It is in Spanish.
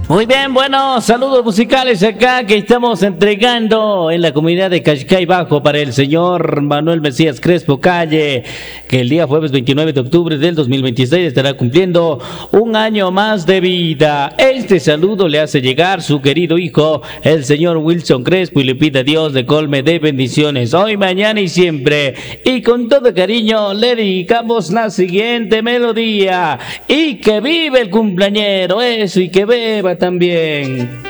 Muy bien, bueno, saludos musicales acá que estamos entregando en la comunidad de Cascay Bajo para el señor Manuel Mesías Crespo Calle, que el día jueves 29 de octubre del 2026 estará cumpliendo un año más de vida. Este saludo le hace llegar su querido hijo, el señor Wilson Crespo, y le pide a Dios le colme de bendiciones hoy, mañana y siempre. Y con todo cariño le dedicamos la siguiente melodía. Y que vive el cumpleañero, eso, y que beba también.